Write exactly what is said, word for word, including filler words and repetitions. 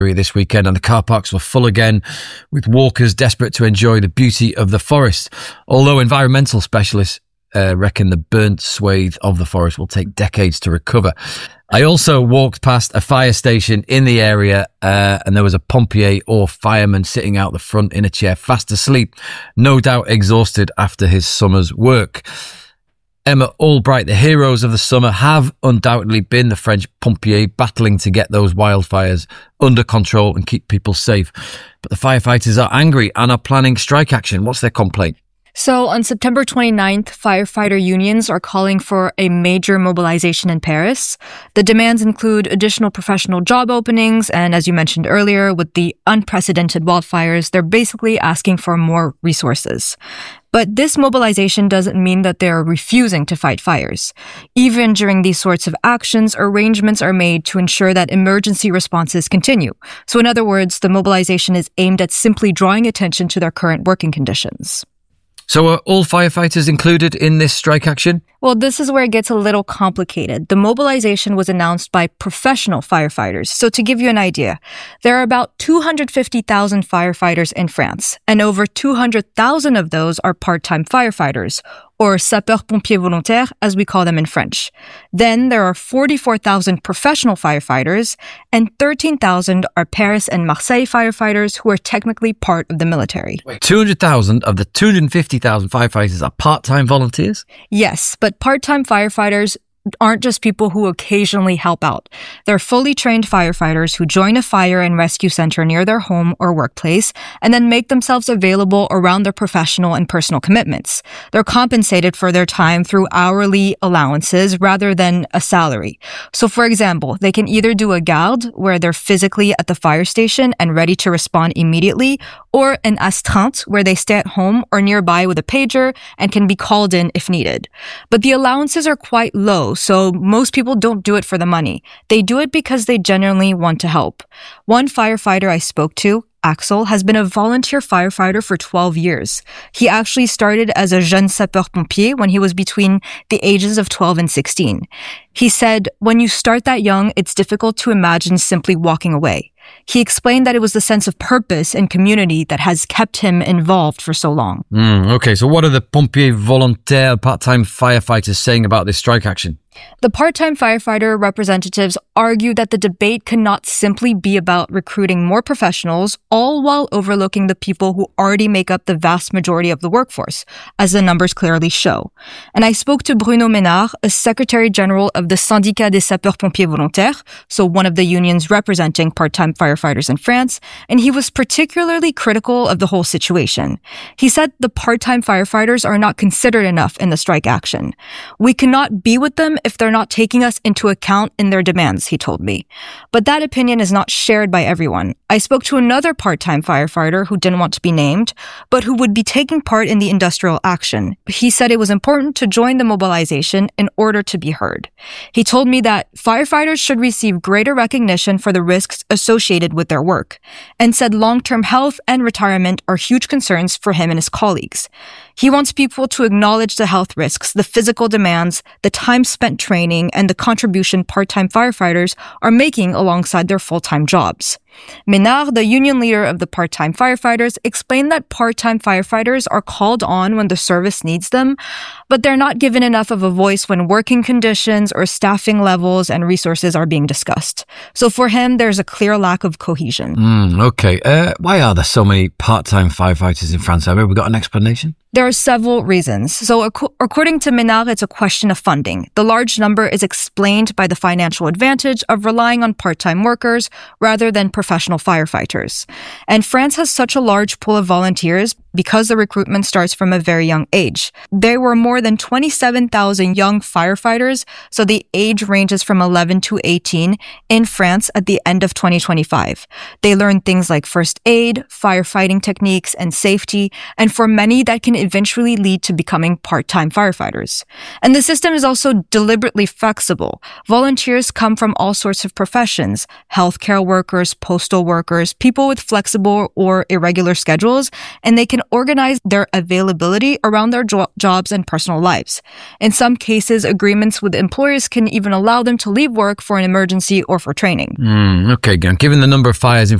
this weekend, and the car parks were full again, with walkers desperate to enjoy the beauty of the forest. Although environmental specialists uh, reckon the burnt swathe of the forest will take decades to recover. I also walked past a fire station in the area, uh, and there was a pompier or fireman sitting out the front in a chair, fast asleep, no doubt exhausted after his summer's work. Emma Albright, the heroes of the summer, have undoubtedly been the French pompiers battling to get those wildfires under control and keep people safe. But the firefighters are angry and are planning strike action. What's their complaint? So on September twenty-ninth, firefighter unions are calling for a major mobilization in Paris. The demands include additional professional job openings, and as you mentioned earlier, with the unprecedented wildfires, they're basically asking for more resources. But this mobilization doesn't mean that they're refusing to fight fires. Even during these sorts of actions, arrangements are made to ensure that emergency responses continue. So in other words, the mobilization is aimed at simply drawing attention to their current working conditions. So are all firefighters included in this strike action? Well, this is where it gets a little complicated. The mobilization was announced by professional firefighters. So to give you an idea, there are about two hundred fifty thousand firefighters in France, and over two hundred thousand of those are part-time firefighters, or sapeurs-pompiers volontaires, as we call them in French. Then there are forty-four thousand professional firefighters, and thirteen thousand are Paris and Marseille firefighters who are technically part of the military. Wait, two hundred thousand of the two hundred fifty thousand firefighters are part-time volunteers? Yes, but part-time firefighters aren't just people who occasionally help out. They're fully trained firefighters who join a fire and rescue center near their home or workplace and then make themselves available around their professional and personal commitments. They're compensated for their time through hourly allowances rather than a salary. So for example, they can either do a garde, where they're physically at the fire station and ready to respond immediately, or an astreinte, where they stay at home or nearby with a pager and can be called in if needed. But the allowances are quite low, so most people don't do it for the money. They do it because they genuinely want to help. One firefighter I spoke to, Axel, has been a volunteer firefighter for twelve years. He actually started as a jeune sapeur-pompier when he was between the ages of twelve and sixteen. He said, when you start that young, it's difficult to imagine simply walking away. He explained that it was the sense of purpose and community that has kept him involved for so long. Mm, okay, so what are the pompiers volontaires, part-time firefighters, saying about this strike action? The part-time firefighter representatives argue that the debate cannot simply be about recruiting more professionals, all while overlooking the people who already make up the vast majority of the workforce, as the numbers clearly show. And I spoke to Bruno Ménard, a Secretary General of the Syndicat des Sapeurs-Pompiers Volontaires, so one of the unions representing part-time firefighters in France, and he was particularly critical of the whole situation. He said the part-time firefighters are not considered enough in the strike action. We cannot be with them if they're not taking us into account in their demands, he told me. But that opinion is not shared by everyone. I spoke to another part-time firefighter who didn't want to be named, but who would be taking part in the industrial action. He said it was important to join the mobilization in order to be heard. He told me that firefighters should receive greater recognition for the risks associated with their work, and said long-term health and retirement are huge concerns for him and his colleagues. He wants people to acknowledge the health risks, the physical demands, the time spent training, and the contribution part-time firefighters are making alongside their full-time jobs. Ménard, the union leader of the part-time firefighters, explained that part-time firefighters are called on when the service needs them, but they're not given enough of a voice when working conditions or staffing levels and resources are being discussed. So for him, there's a clear lack of cohesion. Mm, okay. Uh, why are there so many part-time firefighters in France? Have we got an explanation? There are several reasons. So ac- according to Ménard, it's a question of funding. The large number is explained by the financial advantage of relying on part-time workers rather than professional firefighters. And France has such a large pool of volunteers because the recruitment starts from a very young age. There were more than twenty-seven thousand young firefighters, so the age ranges from eleven to eighteen in France at the end of twenty twenty-five. They learn things like first aid, firefighting techniques, and safety, and for many that can eventually lead to becoming part-time firefighters. And the system is also deliberately flexible. Volunteers come from all sorts of professions: healthcare workers, postal workers, people with flexible or irregular schedules, and they can organize their availability around their jo- jobs and personal lives. In some cases, agreements with employers can even allow them to leave work for an emergency or for training. Mm, okay, given the number of fires in